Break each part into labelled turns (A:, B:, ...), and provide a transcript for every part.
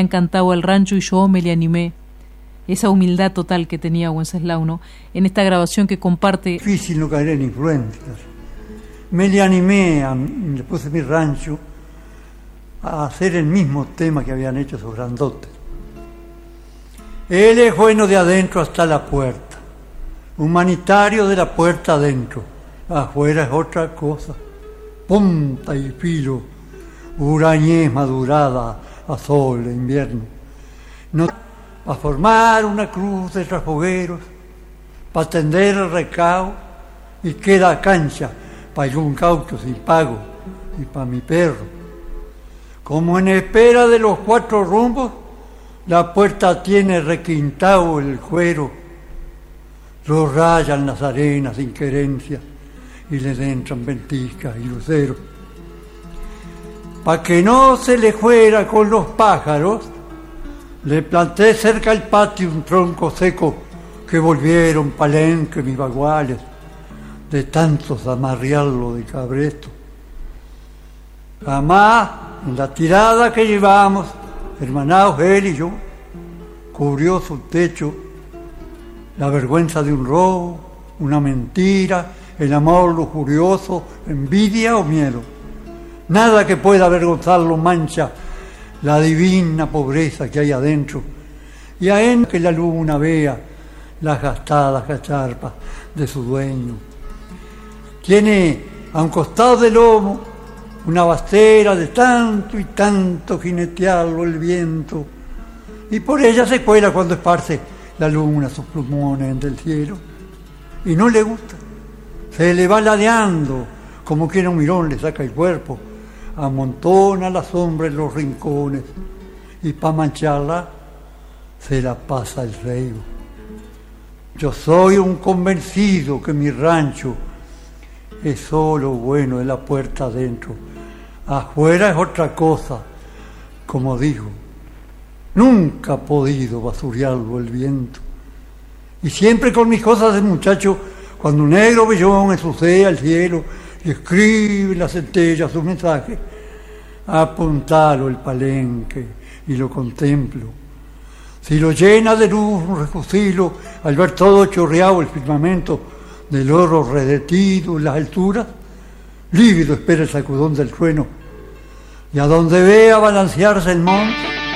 A: han cantado al rancho y yo me le animé. Esa humildad total que tenía Wenceslao, ¿no? En esta grabación que comparte.
B: Difícil no caer en influencias. Me le animé, le puse mi rancho a hacer el mismo tema que habían hecho esos grandotes. Él es bueno de adentro hasta la puerta, humanitario de la puerta adentro, afuera es otra cosa, punta y filo, hurañez madurada a sol de invierno. No, a formar una cruz de trasfogueros, para tender el recao y queda cancha para algún caucho sin pago y para mi perro. Como en espera de los 4 rumbos, la puerta tiene requintado el cuero, lo rayan las arenas sin querencia y le entran ventiscas y luceros. Pa' que no se le fuera con los pájaros, le planté cerca al patio un tronco seco que volvieron palenque mis baguales de tantos amarrearlo de cabresto. Jamás en la tirada que llevamos, hermanados él y yo, cubrió su techo la vergüenza de un robo, una mentira, el amor lujurioso, envidia o miedo. Nada que pueda avergonzarlo mancha la divina pobreza que hay adentro, y a él que la luna vea las gastadas cacharpas de su dueño. Tiene a un costado del lomo una bastera de tanto y tanto jinetearlo el viento, y por ella se cuela cuando esparce la luna sus plumones del cielo, y no le gusta, se le va ladeando como quien a un mirón le saca el cuerpo, amontona la sombra en los rincones, y pa' mancharla se la pasa el rey. Yo soy un convencido que mi rancho es solo bueno de la puerta adentro, afuera es otra cosa, como digo, nunca ha podido basurearlo el viento. Y siempre con mis cosas de muchacho, cuando un negro vellón ensucia el cielo y escribe en la centella su mensaje, apuntalo el palenque y lo contemplo. Si lo llena de luz un refucilo, al ver todo chorreado el firmamento del oro redetido en las alturas, lívido espera el sacudón del trueno, y a donde vea balancearse el monte.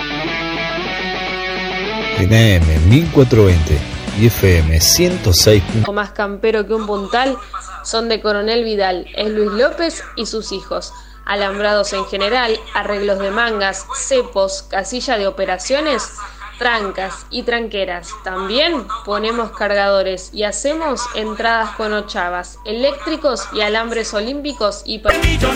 C: En AM 1420 y FM 106.
D: Más campero que un puntal son de Coronel Vidal, es Luis López y sus hijos. Alambrados en general, arreglos de mangas, cepos, casilla de operaciones, trancas y tranqueras. También ponemos cargadores y hacemos entradas con ochavas, eléctricos y alambres olímpicos y